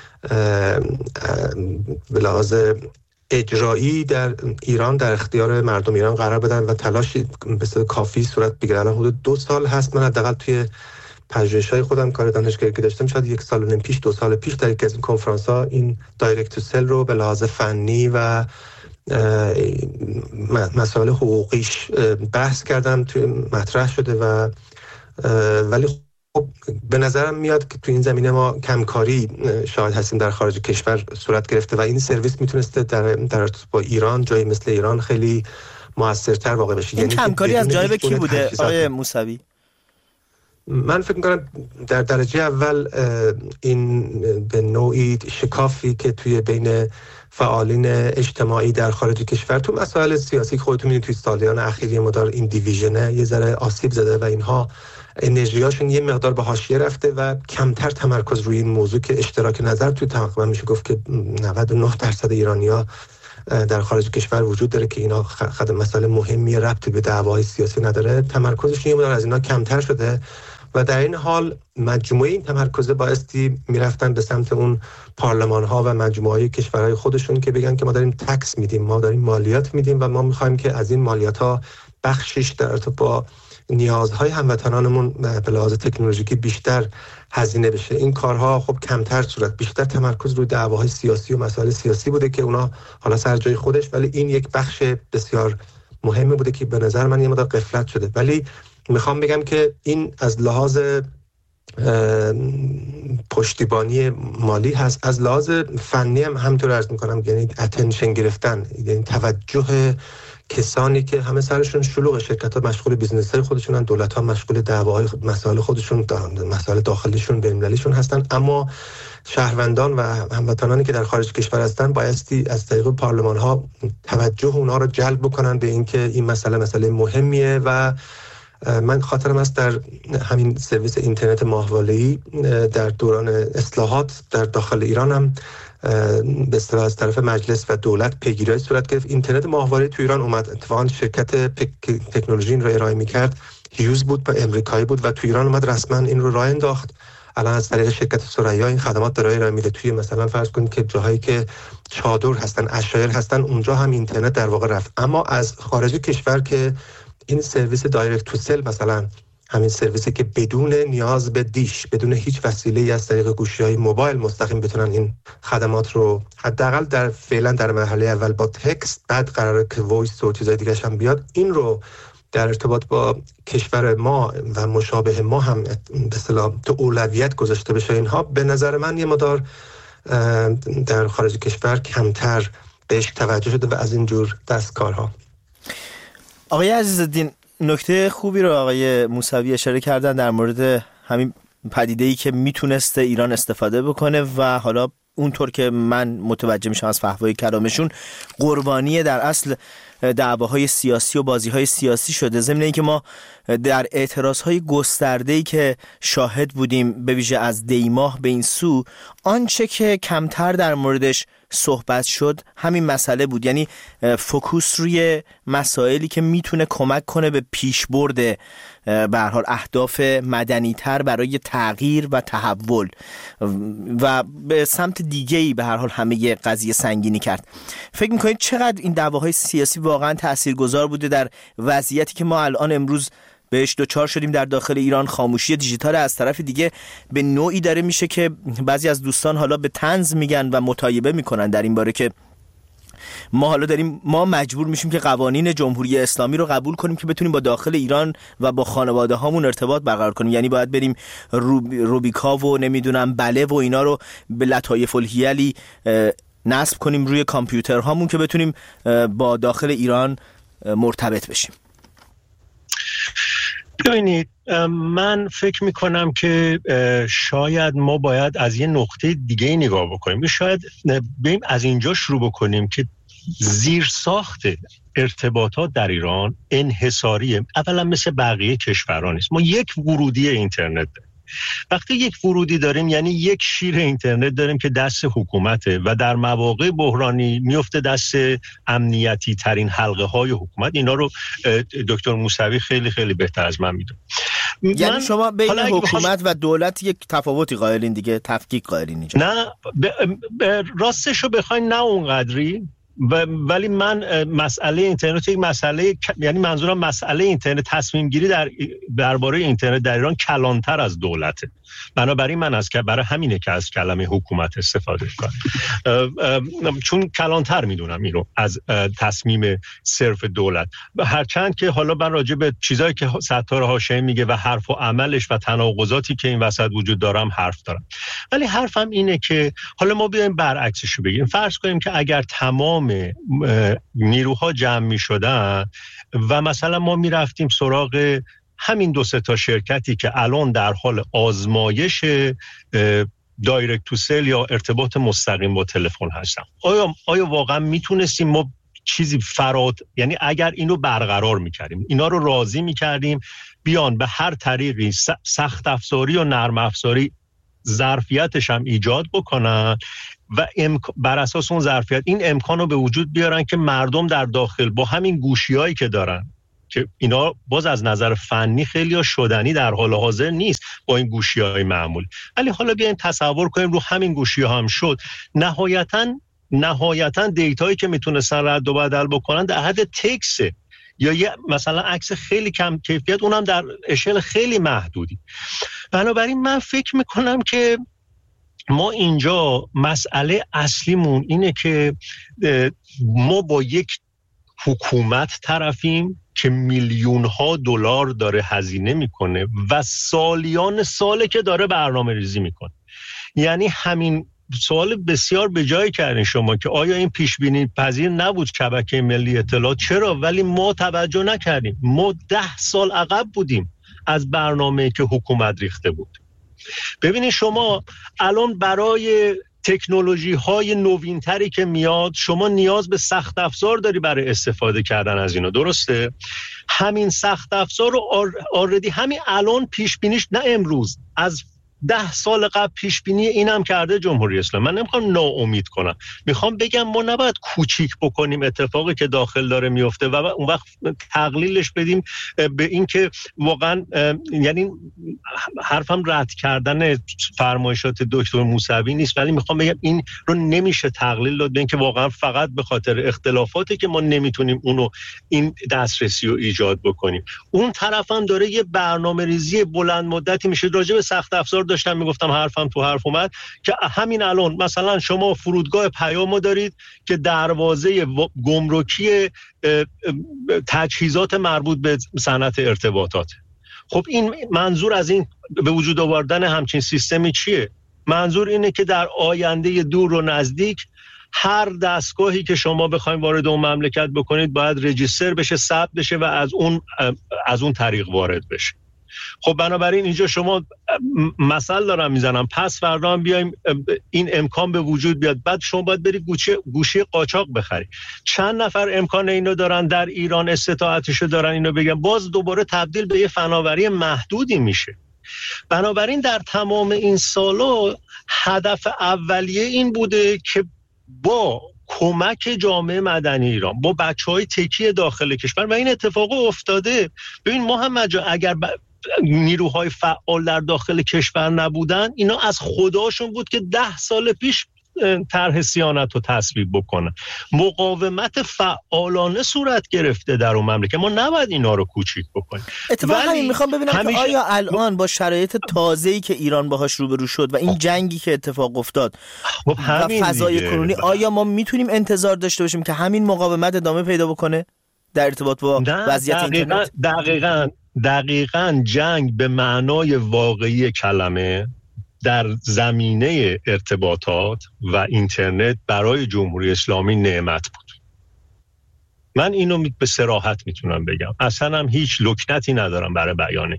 S2: به لحاظ اجرایی در ایران در اختیار مردم ایران قرار بدن و تلاش به صورت کافی صورت بگیره. الان حدود دو سال هست من حداقل توی پژوهش‌های خودم کار دانشگاهی که داشتم، شاید یک سال و نیم پیش، دو سال پیش در یک از این کنفرانس‌ها این دایرکت تو سل رو به لحاظ فنی و مسائل حقوقیش بحث کردم، توی مطرح شده و ولی خب به نظرم میاد که تو این زمینه ما کمکاری شاهد هستیم در خارج کشور صورت گرفته و این سرویس میتونسته در در با ایران جایی مثل ایران خیلی موثرتر واقع بشه.
S1: این یعنی کمکاری از جانب کی بوده آقای موسوی؟
S2: من فکر می‌کنم در درجه اول این به نوعی شکافی که توی بین فعالین اجتماعی در خارج کشور تو مسائل سیاسی. خودتون میدونید توی سالیان اخیر مدار این دیویژنه یه ذره آسیب زده و اینها انرژیاشون یه مقدار به حاشیه رفته و کمتر تمرکز روی این موضوع که اشتراک نظر توی تقریبا میشه گفت که نود و نه درصد ایرانی‌ها در خارج کشور وجود داره که اینا خد مسئله مهمی ربطی به دعوای سیاسی نداره. تمرکزشون یه مقدار از اینا کمتر شده و در این حال مجموعه این تمرکزه بایستی میرفتن به سمت اون پارلمان ها و مجموعه های کشورهای خودشون که بگن که ما داریم تکس میدیم، ما داریم مالیات میدیم و ما میخوایم که از این مالیات ها بخشش در ارتباط با نیازهای هموطنانمون به لحاظ تکنولوژیکی بیشتر هزینه بشه. این کارها خب کمتر صورت، بیشتر تمرکز روی دعواهای سیاسی و مسائل سیاسی بوده که اونا حالا سر جای خودش، ولی این یک بخش بسیار مهمی بوده که به نظر من یه مقدار غفلت شده. ولی میخوام بگم که این از لحاظ پشتیبانی مالی هست، از لحاظ فنی هم همینطور عرض میکنم، یعنی اتنشن گرفتن، یعنی توجه کسانی که همه سرشون شلوغ، شرکت ها مشغول بیزنس های خودشونن، دولت ها مشغول دعواهای مسائل خودشون، مسائل داخلیشون بین المللیشون هستن، اما شهروندان و هموطنانی که در خارج کشور هستن بایستی از طریق پارلمان ها توجه اونا رو جلب بکنن به اینکه این مسئله مسئله مهمیه. و من خاطرم است در همین سرویس اینترنت ماهواره‌ای در دوران اصلاحات در داخل ایران هم به اصطلاح از طرف مجلس و دولت پیگیری صورت گرفت. اینترنت ماهواره‌ای تو ایران اومد، اتفاقا شرکت تکنولوژی این رو ارائه می‌کرد، هیوز بود و امریکایی بود و تو ایران اومد رسما این رو راه انداخت. الان از طریق شرکت ثریا این خدمات داره ارائه میده. توی مثلا فرض کنید که جاهایی که چادر هستن، عشایر هستن، اونجا هم اینترنت در واقع رفت. اما از خارج کشور که این سرویس دایرکت تو سل، مثلا همین سرویسی که بدون نیاز به دیش، بدون هیچ وسیله‌ای از طریق گوشی‌های موبایل مستقیم بتونن این خدمات رو حداقل در فعلا در مرحله اول با تکست، بعد قراره که وایس و چیزای دیگه هم بیاد، این رو در ارتباط با کشور ما و مشابه ما هم به اصطلاح تو اولویت گذاشته بشه. اینها به نظر من یه مقدار در خارج کشور کمتر بهش توجه شده و از این جور دستکارها.
S1: آقای عزیزالدین، نکته خوبی رو آقای موسوی اشاره کردن در مورد همین پدیده‌ای که میتونسته ایران استفاده بکنه و حالا اونطور که من متوجه میشم از فحوای کلامشون قربانی در اصل دعواهای سیاسی و بازیهای سیاسی شده. ضمن اینکه ما در اعتراضهای گسترده‌ای که شاهد بودیم به ویژه از دیماه به این سو، آنچه که کمتر در موردش صحبت شد همین مسئله بود، یعنی فوکوس روی مسائلی که میتونه کمک کنه به پیشبرد به هر حال اهداف مدنی‌تر برای تغییر و تحول و به سمت دیگه‌ای به هر حال همه قضیه سنگینی کرد. فکر می‌کنید چقدر این دعواهای سیاسی واقعا تاثیرگذار بوده در وضعیتی که ما الان امروز بهش دوچار شدیم در داخل ایران؟ خاموشی دیجیتال از طرف دیگه به نوعی داره میشه که بعضی از دوستان حالا به طنز میگن و مطایبه میکنن در این باره که ما حالا داریم ما مجبور میشیم که قوانین جمهوری اسلامی رو قبول کنیم که بتونیم با داخل ایران و با خانواده هامون ارتباط برقرار کنیم. یعنی باید بریم روبیکا و نمیدونم بله و اینا رو به لطایف الحیلی نصب کنیم روی کامپیوتر هامون که بتونیم با داخل ایران مرتبط بشیم.
S3: ببینید، من فکر میکنم که شاید ما باید از یه نقطه دیگه نگاه بکنیم. شاید بریم از اینجا شروع بکنیم که زیر ساخت ارتباطات در ایران انحصاریه. اولا مثل بقیه کشورها نیست. ما یک ورودی اینترنت داریم. وقتی یک ورودی داریم یعنی یک شیر اینترنت داریم که دست حکومته و در مواقع بحرانی میفته دست امنیتی ترین حلقه های حکومت. اینا رو دکتر موسوی خیلی خیلی بهتر از من میدونه.
S1: یعنی شما بین حکومت و دولت یک تفاوتی قائلین دیگه، تفکیک قائلین اینجا؟
S3: نه، راستش رو بخواین نه اونقدری، ولی من مسئله اینترنت یک مسئله، یعنی منظورم مسئله اینترنت، تصمیم گیری در درباره اینترنت در ایران کلانتر از دولته. بنابراین من از که برای همینه که از کلمه حکومت استفاده کنم، چون کلانتر میدونم این رو از تصمیم صرف دولت. هرچند که حالا من راجع به چیزایی که ستار هاشمی میگه و حرف و عملش و تناقضاتی که این وسط وجود دارم حرف دارم، ولی حرفم اینه که حالا ما بیایم برعکسش رو بگیم. فرض کنیم که اگر تمام نیروها جمع میشدن و مثلا ما میرفتیم سراغ همین دو سه تا شرکتی که الان در حال آزمایش دایرکت تو سل یا ارتباط مستقیم با تلفن هستن. آیا آیا واقعا میتونستیم ما چیزی فراد، یعنی اگر اینو برقرار میکردیم، اینا رو راضی میکردیم بیان به هر طریقی سخت افزاری و نرم افزاری ظرفیتش هم ایجاد بکنن و امک... بر اساس اون ظرفیت این امکان رو به وجود بیارن که مردم در داخل با همین گوشی‌هایی که دارن، که اینا باز از نظر فنی خیلی ها شدنی در حال حاضر نیست با این گوشی‌های معمول، ولی حالا بیایم تصور کنیم رو همین گوشی‌ها هم شد، نهایتاً نهایتاً دیتایی که میتونستن رد و بدل بکنن در حد تکسه یا یه مثلا عکس خیلی کم کیفیت، اونم در اشل خیلی محدودی. بنابراین من فکر میکنم که ما اینجا مسئله اصلیمون اینه که ما با یک حکومت طرفیم که میلیون ها دلار داره هزینه میکنه و سالیان ساله که داره برنامه ریزی میکنه. یعنی همین سوال بسیار به جای کردین شما که آیا این پیش بینی پذیر نبود شبکه ملی اطلاعات؟ چرا؟ ولی ما توجه نکردیم. ما ده سال عقب بودیم از برنامه‌ای که حکومت ریخته بود. ببینید شما الان برای تکنولوژی های نوین تری که میاد شما نیاز به سخت افزار داری برای استفاده کردن از اینا، درسته؟ همین سخت افزار رو آردی همین الان پیش بینیش، نه امروز، از ده سال قبل پیش بینی اینم کرده جمهوری اسلامی. من نمیخوام ناامید کنم، میخوام بگم ما نباید کوچیک بکنیم اتفاقی که داخل داره میفته و اون وقت تقلیلش بدیم به این که واقعا، یعنی حرفم رد کردن فرمایشات دکتر موسوی نیست، ولی میخوام بگم این رو نمیشه تقلیل داد به این که واقعا فقط به خاطر اختلافاتی که ما نمیتونیم اونو این دسترسی رو ایجاد بکنیم. اون طرف هم داره یه برنامه‌ریزی بلند مدتی میشه. راجع به سخت افزار داشتم میگفتم، حرفم تو حرف اومد که همین الان مثلا شما فرودگاه پیامو دارید که دروازه گمرکی تجهیزات مربوط به صنعت ارتباطات. خب این منظور از این به وجود آوردن همچین سیستمی چیه؟ منظور اینه که در آینده دور و نزدیک هر دستگاهی که شما بخواید وارد اون مملکت بکنید باید رجیستر بشه، ثبت بشه و از اون از اون طریق وارد بشه. خب بنابراین اینجا شما مثال دارم میزنم، پس فردا هم بیایم این امکان به وجود بیاد، بعد شما باید برید گوشی گوشی قاچاق بخرید. چند نفر امکان اینو دارن در ایران، استطاعتشو دارن اینو بگن، باز دوباره تبدیل به یه فناوری محدودی میشه. بنابراین در تمام این سالا هدف اولیه این بوده که با کمک جامعه مدنی ایران، با بچهای تکی داخل کشور، و این اتفاق افتاده. ببین محمد جان، اگر ب... نیروهای فعال در داخل کشور نبودن، اینا از خداشون بود که ده سال پیش طرح صیانت رو تصویب بکنن. مقاومت فعالانه صورت گرفته در اون مملکت، ما نباید اینا رو کوچیک بکنیم.
S1: اتفاقا همین میخوام ببینم همیشه... که آیا الان با شرایط تازه‌ای که ایران باهاش روبرو شد و این جنگی که اتفاق افتاد و فضای کنونی، آیا ما میتونیم انتظار داشته باشیم که همین مقاومت ادامه پیدا بکنه در ارتباط با وضعیت
S3: دقیقاً
S1: اینترنت؟
S3: دقیقاً دقیقاً جنگ به معنای واقعی کلمه در زمینه ارتباطات و اینترنت برای جمهوری اسلامی نعمت بود. من اینو به صراحت میتونم بگم، اصلا هم هیچ لکنتی ندارم برای بیانه.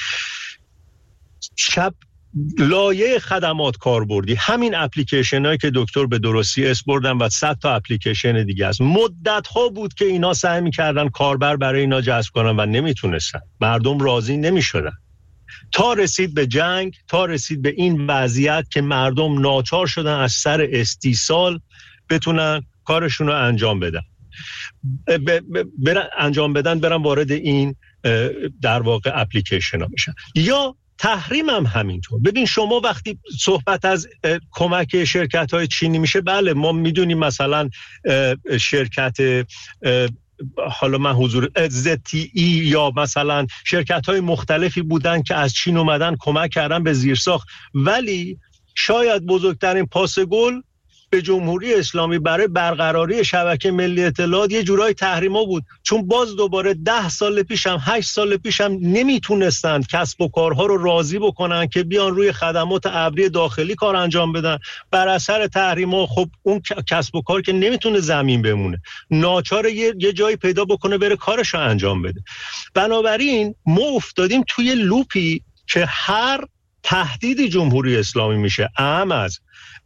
S3: شب لایه خدمات کاربردی، همین اپلیکیشن هایی که دکتر به درستی اسم بردن و صد تا اپلیکیشن دیگه است، مدت ها بود که اینا سعی میکردن کاربر برای اینا جذب کنن و نمیتونستن، مردم راضی نمیشدن، تا رسید به جنگ، تا رسید به این وضعیت که مردم ناچار شدن از سر استیصال بتونن کارشون رو انجام بدن ب- ب- برن انجام بدن برن وارد این در واقع اپلیکیشن ها بشن. یا تحریم هم همینطور. ببین شما وقتی صحبت از کمک شرکت های چینی میشه، بله ما میدونیم مثلا شرکت حالا من حضور زد تی ای یا مثلا شرکت های مختلفی بودن که از چین اومدن کمک کردن به زیرساخت، ولی شاید بزرگترین پاس گل به جمهوری اسلامی برای برقراری شبکه ملی اطلاعات یه جورای تحریما بود، چون باز دوباره ده سال پیشم هشت سال پیشم نمیتونستن کسب و کارها رو راضی بکنن که بیان روی خدمات ابری داخلی کار انجام بدن. بر اثر تحریما خب اون کسب و کار که نمیتونه زمین بمونه، ناچار یه, یه جایی پیدا بکنه بره کارش رو انجام بده. بنابراین ما افتادیم توی لوپی که هر تهدید جمهوری اسلامی میشه، اهم از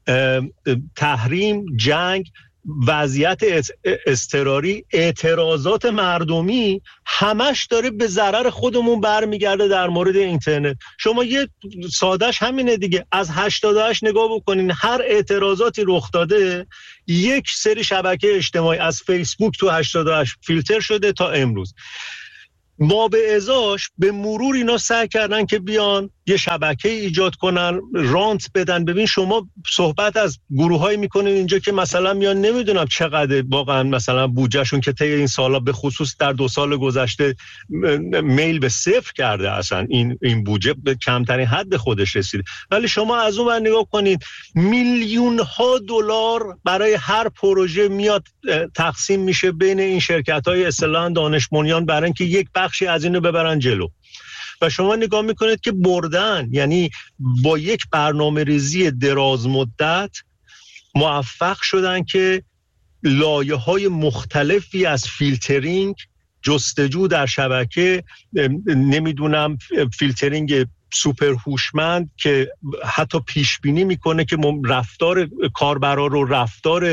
S3: تحریم، جنگ، وضعیت اضطراری، اعتراضات مردمی، همش داره به ضرر خودمون برمیگرده در مورد اینترنت. شما یه سادهش همینه دیگه، از هشتاد و هشت نگاه بکنین، هر اعتراضاتی رخ داده یک سری شبکه اجتماعی از فیسبوک تو هشتاد و هشت فیلتر شده تا امروز. ما به ازاش به مرور اینا سعی کردن که بیان یه شبکه ایجاد کنن، رانت بدن. ببین شما صحبت از گروهایی میکنین اینجا که مثلا میان نمیدونم چقدر واقعا مثلا بودجهشون که طی این سالا به خصوص در دو سال گذشته میل به صفر کرده، اصلا این این بودجه به کمترین حد خودش رسیده، ولی شما از اون ور نگاه کنید میلیون ها دلار برای هر پروژه میاد تقسیم میشه بین این شرکت‌های اصطلاحاً دانش بنیان برای اینکه یک بخشی از اینو ببرن جلو. و شما نگاه میکنید که بردن، یعنی با یک برنامه ریزی دراز مدت موفق شدن که لایه های مختلفی از فیلترینگ، جستجو در شبکه، نمیدونم فیلترینگ سوپر هوشمند که حتی پیش بینی میکنه که رفتار کاربرا رو، رفتار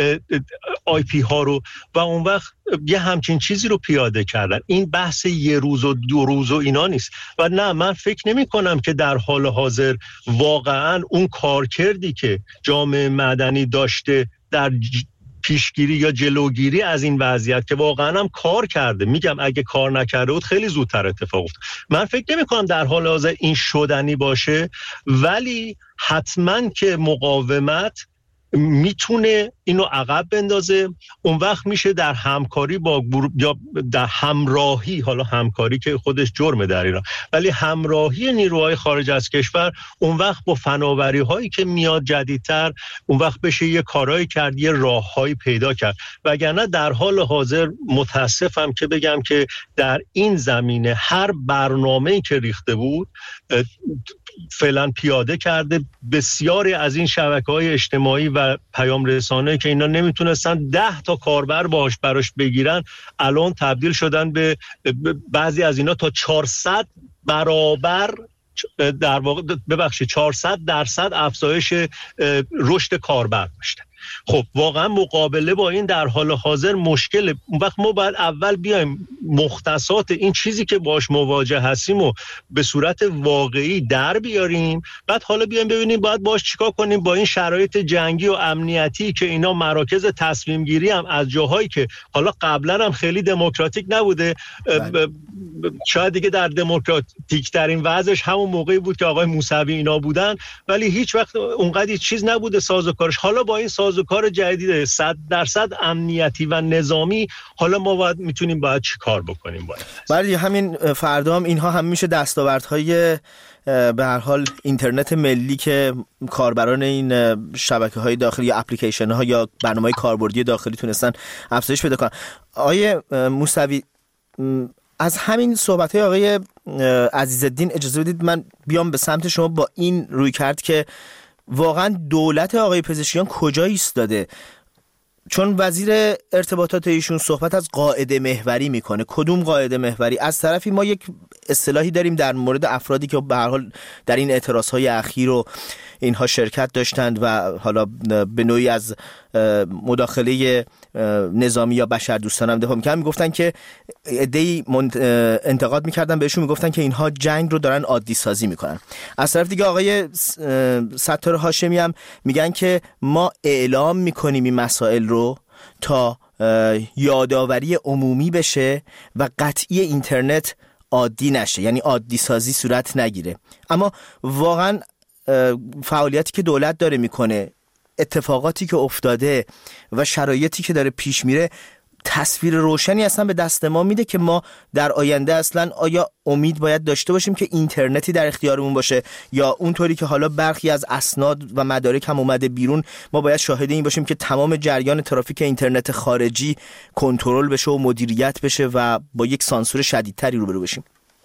S3: آی پی ها رو، و اون وقت یه همچین چیزی رو پیاده کردن. این بحث یه روز و دو روز و اینا نیست. و نه، من فکر نمی کنم که در حال حاضر واقعا اون کارکردی که جامعه مدنی داشته در پیشگیری یا جلوگیری از این وضعیت که واقعا هم کار کرده، میگم اگه کار نکرده بود خیلی زودتر اتفاق افتاد. من فکر نمی کنم در حال حاضر این شدنی باشه، ولی حتما که مقاومت میتونه اینو عقب بندازه. اون وقت میشه در همکاری با گروه یا در همراهی، حالا همکاری که خودش جرمه در ایران، ولی همراهی نیروهای خارج از کشور، اون وقت با فناوری هایی که میاد جدیدتر، اون وقت بشه یه کارایی کرد، یه راههایی پیدا کرد. وگرنه در حال حاضر متاسفم که بگم که در این زمینه هر برنامه‌ای که ریخته بود فعلا پیاده کرده. بسیاری از این شبکه‌های اجتماعی و پیام رسانه‌ای که اینا نمیتونستن ده تا کاربر باش براش بگیرن، الان تبدیل شدن به بعضی از اینا تا چهارصد برابر، در واقع ببخشید چهارصد درصد افزایش رشد کاربر داشتن. خب واقعا مقابله با این در حال حاضر مشکله. اون وقت ما باید اول بیایم مختصات این چیزی که باش مواجه هستیم و به صورت واقعی در بیاریم، بعد حالا بیایم ببینیم باید باش چیکار کنیم با این شرایط جنگی و امنیتی که اینا مراکز تصمیم گیری هم از جاهایی که حالا قبلا هم خیلی دموکراتیک نبوده، ب... شاید دیگه در دموکراتیک ترین وضعش همون موقعی بود که آقای موسوی اینا بودن، ولی هیچ وقت اونقدر چیز نبوده سازوکارش. حالا با این سازوکار جدید صد درصد امنیتی و نظامی، حالا ما باید میتونیم باید چی کار بکنیم باید.
S1: ولی همین فردا هم اینها هم میشه دستاوردهای به هر حال اینترنت ملی که کاربران این شبکه‌های داخلی یا اپلیکیشن‌ها یا برنامه‌های کاربردی داخلی تونستن افزایش پیدا کنن. آقای موسوی، از همین صحبت‌های آقای عزیزالدین اجازه بدید من بیام به سمت شما با این روی کرد که واقعا دولت آقای پزشکیان کجا ایستاده؟ چون وزیر ارتباطات ایشون صحبت از قاعده محوری میکنه. کدوم قاعده محوری؟ از طرفی ما یک اصطلاحی داریم در مورد افرادی که به هر حال در این اعتراضهای اخیر و اینها شرکت داشتند و حالا به نوعی از مداخله نظامی یا بشردوستانه هم دفاع میکردن، میگفتن که عده‌ای انتقاد میکردن بهشون، میگفتن که اینها جنگ رو دارن عادی سازی میکنن. از طرف دیگه آقای ستار هاشمی هم میگن که ما اعلام میکنیم این مسائل رو تا یادآوری عمومی بشه و قطعی اینترنت عادی نشه، یعنی عادی سازی صورت نگیره. اما واقعا فعالیتی که دولت داره میکنه، اتفاقاتی که افتاده و شرایطی که داره پیش میره تصویر روشنی اصلا به دست ما میده که ما در آینده اصلا آیا امید باید داشته باشیم که اینترنتی در اختیارمون باشه، یا اونطوری که حالا برخی از اسناد و مدارک هم اومده بیرون، ما باید شاهد این باشیم که تمام جریان ترافیک اینترنت خارجی کنترل بشه و مدیریت بشه و با یک سانسور شدیدتری روبرو بشیم.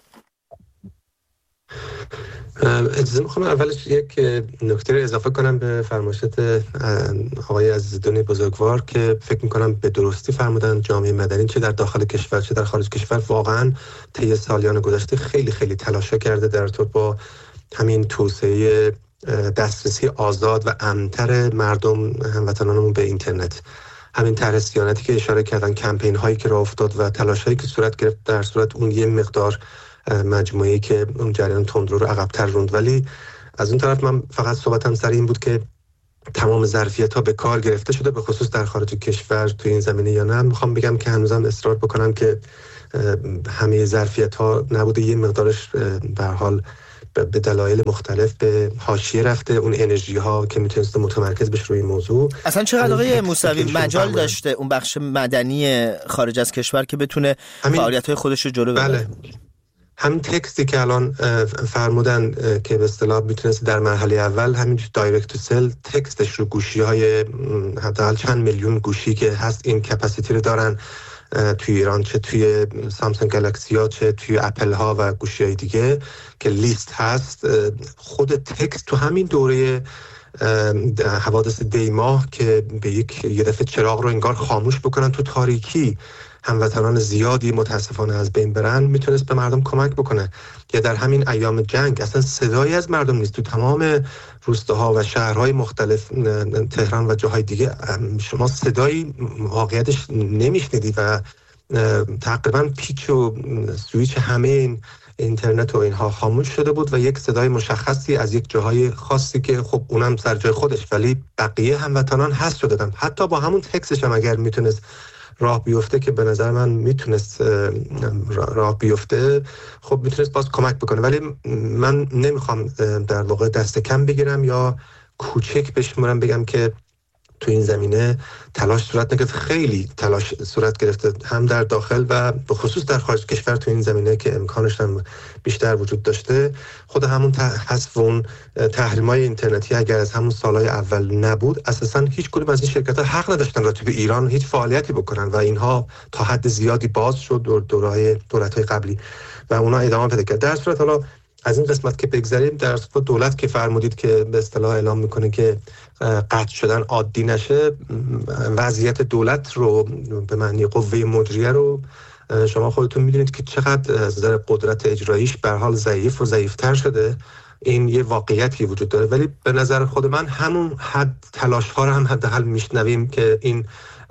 S2: اجازه میخوام اولش یک نکته رو اضافه کنم به فرمایشات آقای عزیزالدین بزرگوار که فکر میکنم به درستی فرمودن. جامعه مدنی چه در داخل کشور چه در خارج کشور واقعا طی سالیان گذشته خیلی خیلی تلاش کرده در ارتباط با همین توسعه دسترسی آزاد و امن‌تر مردم هموطنانمون به اینترنت، همین طرح صیانتی که اشاره کردن، کمپین هایی که راه افتاد و تلاش هایی که صورت گرفت، در صورت اون یه مقدار مجموعه‌ای که اون جریان تندرو رو عقب‌تر روند. ولی از اون طرف من فقط صحبتم سر این بود که تمام ظرفیت‌ها به کار گرفته شده به خصوص در خارج کشور تو این زمینه یا نه. میخوام بگم که هنوزم اصرار بکنم که همه ظرفیت‌ها نبوده، یه مقدارش به هر حال به دلایل مختلف به حاشیه رفته، اون انرژی ها که میتونسته متمرکز بشه روی موضوع.
S1: اصلا چقدر آقای موسوی مجال داشته اون بخش مدنی خارج از کشور که بتونه فعالیت‌های خودش رو جلو ببره؟ بله.
S2: همین تکستی که الان فرمودن که به اصطلاح میتونست در مرحله اول همین دایرکت تو سل تکستش رو گوشی‌های حداقل چند میلیون گوشی که هست این کپاسیتی رو دارن توی ایران، چه توی سامسونگ گالاکسی ها چه توی اپل ها و گوشی های دیگه که لیست هست، خود تکست تو همین دوره حوادث دی ماه که به یک یه دفعه چراغ رو انگار خاموش بکنن تو تاریکی، هموطنان زیادی متاسفانه از بین برن، میتونست به مردم کمک بکنه. یا در همین ایام جنگ اصلا صدایی از مردم نیست تو تمام روستاها و شهرهای مختلف تهران و جاهای دیگه، شما صدایی واقعیتش نمیشنیدی و تقریبا پیچ و سویچ همه این اینترنت و اینها خاموش شده بود و یک صدای مشخصی از یک جاهای خاصی که خب اونم سر جای خودش، ولی بقیه هموطنان حس شده دادن. حتی با همون تکستش هم اگر میتونست راه بیفته که به نظر من میتونست راه بیفته، خب میتونست باز کمک بکنه. ولی من نمیخوام در واقع دست کم بگیرم یا کوچک بشمارم بگم که تو این زمینه تلاش صورت نگرفت. خیلی تلاش صورت گرفته هم در داخل و به خصوص در خارج کشور تو این زمینه که امکانش هم بیشتر وجود داشته. خود همون حذف اون تحریم‌های اینترنتی اگر از همون سالهای اول نبود، اساساً هیچ کدوم از این شرکت‌ها حق نداشتن راجع به ایران هیچ فعالیتی بکنن و اینها تا حد زیادی باز شد دور دورهای دولت‌های قبلی و اونا ادامه پیدا کرد. در صورت حالا از این قسمت که بگذریم، در صورت دولت که فرمودید که به اصطلاح اعلام میکنه که قطع شدن عادی نشه، وضعیت دولت رو به معنی قوه مجریه رو شما خودتون میدونید که چقدر از نظر قدرت اجراییش به هر حال ضعیف و ضعیفتر شده. این یه واقعیتی وجود داره، ولی به نظر خود من همون حد تلاش ها رو هم حداقل میشنویم که این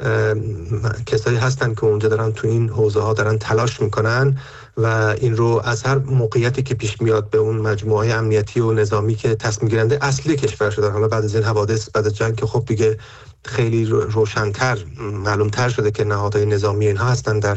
S2: کسایی هستن که اونجا دارن تو این حوزه ها دارن تلاش میکنن و این رو از هر موقعیتی که پیش میاد به اون مجموعه امنیتی و نظامی که تصمیم گیرنده اصلی کشور شدن، حالا بعد از این حوادث بعد از جنگ که خب دیگه خیلی روشن‌تر معلوم‌تر شده که نهادهای نظامی اینها هستن در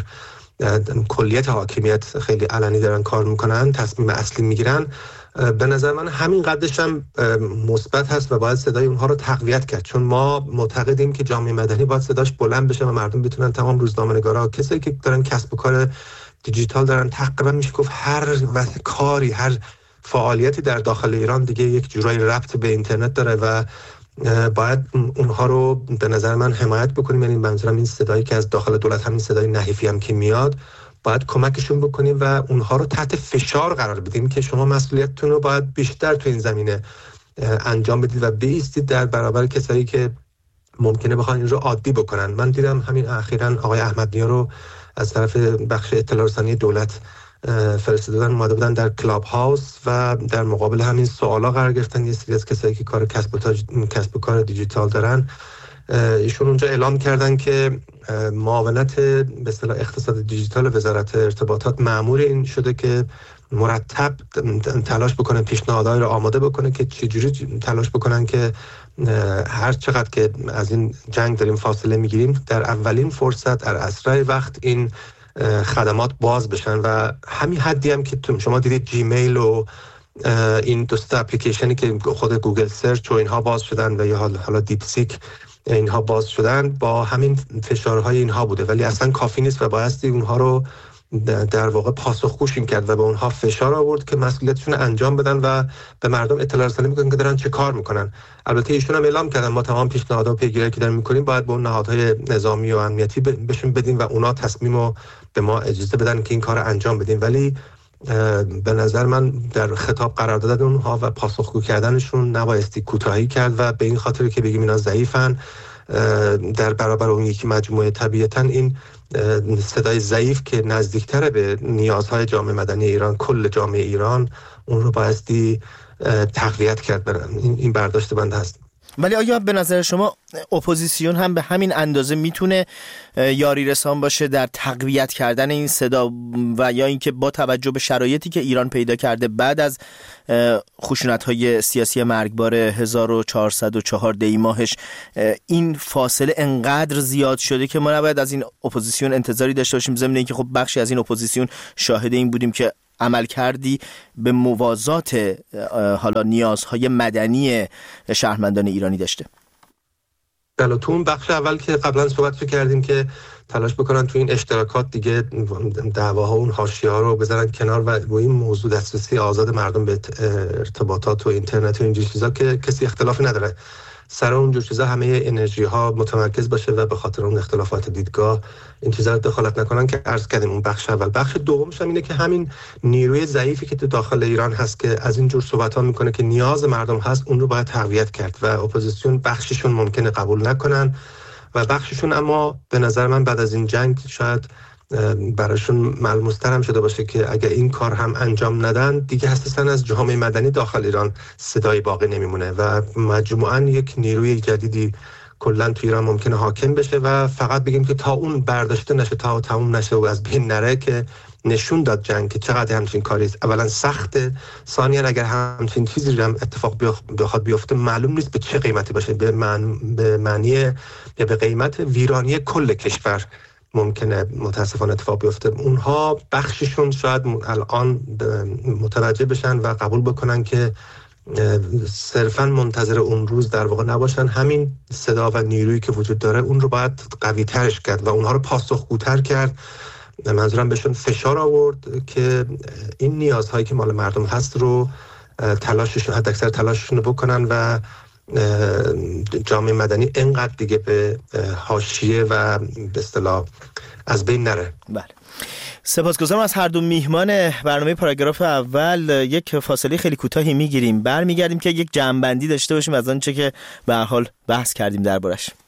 S2: کلیت حاکمیت خیلی علنی دارن کار میکنن، تصمیم اصلی میگیرن. به نظر من همین قدرش هم مثبت هست و باید صدای اونها رو تقویت کرد، چون ما معتقدیم که جامعه مدنی باید صداش بلند بشه و مردم بتونن، تمام روزنامه‌نگارا، کسایی که دارن کسب و کار دیجیتال دارن، تقریبا میشه گفت هر کاری هر فعالیتی در داخل ایران دیگه یک جورایی ربط به اینترنت داره و باید اونها رو به نظر من حمایت بکنیم. یعنی منظورم این صدایی که از داخل دولت، همین صدای نحیفی هم که میاد، باید کمکشون بکنیم و اونها رو تحت فشار قرار بدیم که شما مسئولیتتون رو باید بیشتر تو این زمینه انجام بدید و بایستید در برابر کسایی که ممکنه بخوان این رو عادی بکنن. من دیدم همین اخیراً آقای احمدنیا رو از طرف بخش اطلاع رسانی دولت فرستادن، اومده بودن در کلاب هاوس و در مقابل همین سوالا قرار گرفتن. یه سری از کسایی که کار کسب و تاج... کسب و کار دیجیتال دارن، ایشون اونجا اعلام کردن که معاونت به اصطلاح اقتصاد دیجیتال وزارت ارتباطات مأمور این شده که مرتب تلاش بکنه، پیشنهادهای رو آماده بکنه که چجوری تلاش بکنن که هر چقدر که از این جنگ داریم فاصله میگیریم، در اولین فرصت در اسرع وقت این خدمات باز بشن. و همین حدی هم که شما دیدید جیمیل و این دوست اپلیکیشنی که خود گوگل سرچ و اینها باز شدن و یا حالا دیپ سیک اینها باز شدن، با همین فشارهای اینها بوده، ولی اصلا کافی نیست و بایستی اونها رو در واقع پاسخگوش این کرد و به اونها فشار آورد که مسئولیتشون انجام بدن و به مردم اطلاع رسانی میکنن که دارن چه کار میکنن. البته ایشون هم اعلام کردن ما تمام پیشنهادها و پیگیری که داریم میکنیم باید به اون نهادهای نظامی و امنیتی بهشون بدیم و اونا تصمیمو به ما اجازه بدن که این کار رو انجام بدیم. ولی به نظر من در خطاب قرار دادن اونها و پاسخگو کردنشون نبایستی کوتاهی کرد و به این خاطر که بگیم اینا ضعیفن در برابر اون یکی مجموعه. طبیعتاً این صدای ضعیف که نزدیکتر به نیازهای جامعه مدنی ایران، کل جامعه ایران، اون رو بایستی تقویت کرد. برن این این برداشت بنده هست.
S1: ولی آیا به نظر شما اپوزیسیون هم به همین اندازه میتونه یاری رسان باشه در تقویت کردن این صدا و یا اینکه با توجه به شرایطی که ایران پیدا کرده بعد از خشونت‌های سیاسی مرگبار هزار و چهارصد و چهار دی ماهش این فاصله انقدر زیاد شده که ما نباید از این اپوزیسیون انتظاری داشته باشیم، ضمن اینکه خب بخشی از این اپوزیسیون شاهد این بودیم که عمل کردی به موازات حالا نیازهای مدنی شهروندان ایرانی داشته؟
S2: بله، تو اون بخش اول که قبلا صحبت کردیم که تلاش بکنن تو این اشتراکات دیگه دعواها اون حاشیه‌ها رو بذارن کنار و با این موضوع دسترسی آزاد مردم به ارتباطات و اینترنت و اینجور چیزا که کسی اختلافی نداره، سر اونجور چیزا همه انرژی ها متمرکز باشه و به خاطر اون اختلافات دیدگاه این چیزا رو دخالت نکنن که عرض کردیم اون بخش اول. بخش دومش هم اینه که همین نیروی ضعیفی که تو داخل ایران هست که از این جور صحبت ها میکنه که نیاز مردم هست، اون رو باید تقویت کرد و اپوزیسیون بخششون ممکنه قبول نکنن و بخششون اما به نظر من بعد از این جنگ شاید براشون ملموس‌تر هم شده باشه که اگر این کار هم انجام ندن دیگه اساساً از جامعه مدنی داخل ایران صدایی باقی نمیمونه و مجموعاً یک نیروی جدیدی کلاً تو ایران ممکنه حاکم بشه و فقط بگیم که تا اون برداشته نشه، تا تموم نشه و از بین نره، که نشون داد جنگ که چقدر همچین کاری اولا سخته، ثانیاً اگر همچین چیزی هم اتفاق بخواد بیفته معلوم نیست به چه قیمتی باشه، به معنی به معنی یا به قیمت ویرانی کل کشور ممکنه متاسفانه اتفاق بیفته. اونها بخششون شاید الان متوجه بشن و قبول بکنن که صرفاً منتظر اون روز در واقع نباشن، همین صدا و نیرویی که وجود داره اون رو باید قوی ترش کرد و اونها رو پاسخگوتر کرد. منظورم بهشون فشار آورد که این نیازهایی که مال مردم هست رو تلاششون حداکثر تلاششون رو بکنن و جامعه مدنی اینقدر دیگه به حاشیه و به اصطلاح از بین نره.
S1: بله، سپاسگزارم از هر دو میهمان برنامه پاراگراف اول. یک فاصله خیلی کوتاهی میگیریم، برمیگردیم که یک جمع‌بندی داشته باشیم از آنچه که به هر حال بحث کردیم دربارش.